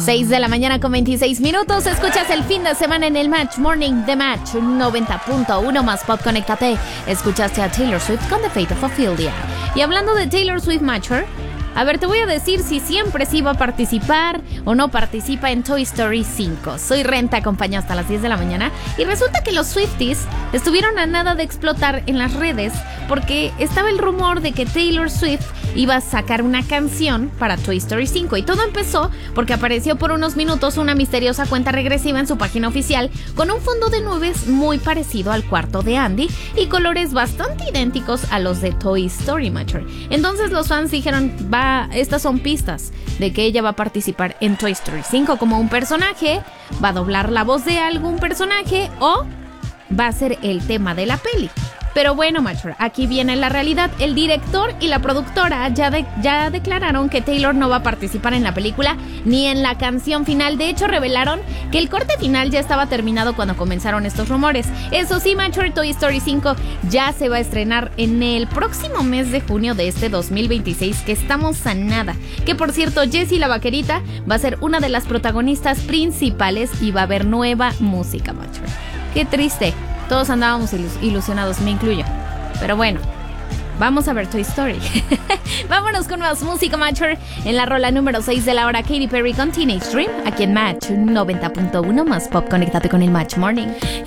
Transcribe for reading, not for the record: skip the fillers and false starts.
6 de la mañana con 26 minutos. Escuchas el fin de semana en el Match Morning de Match 90.1 más pop. Conéctate. Escuchaste a Taylor Swift con The Fate of Ophelia. Y hablando de Taylor Swift, Matcher, a ver, te voy a decir si siempre sí va a participar o no participa en Toy Story 5. Soy Ren, te acompaño hasta las 10 de la mañana. Y resulta que los Swifties estuvieron a nada de explotar en las redes porque estaba el rumor de que Taylor Swift iba a sacar una canción para Toy Story 5. Y todo empezó porque apareció por unos minutos una misteriosa cuenta regresiva en su página oficial con un fondo de nubes muy parecido al cuarto de Andy y colores bastante idénticos a los de Toy Story, Matcher. Entonces los fans dijeron, estas son pistas de que ella va a participar en Toy Story 5 como un personaje, va a doblar la voz de algún personaje o va a ser el tema de la peli. Pero bueno, Matcher, aquí viene la realidad. El director y la productora ya declararon que Taylor no va a participar en la película ni en la canción final. De hecho, revelaron que el corte final ya estaba terminado cuando comenzaron estos rumores. Eso sí, Matcher, Toy Story 5 ya se va a estrenar en el próximo mes de junio de este 2026, que estamos a nada. Que por cierto, Jessie la Vaquerita va a ser una de las protagonistas principales y va a haber nueva música, Matcher. Qué triste. Todos andábamos ilusionados, me incluyo. Pero bueno, vamos a ver Toy Story. Vámonos con más música, Matcher. En la rola número 6 de la hora, Katy Perry con Teenage Dream. Aquí en Match 90.1 más pop. Conéctate con el Match Morning.